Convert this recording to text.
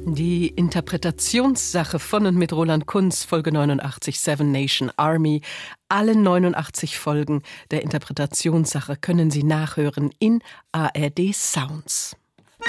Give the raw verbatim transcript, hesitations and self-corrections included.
Die Interpretationssache von und mit Roland Kunz, Folge neunundachtzig, Seven Nation Army. Alle neunundachtzig Folgen der Interpretationssache können Sie nachhören in A R D Sounds.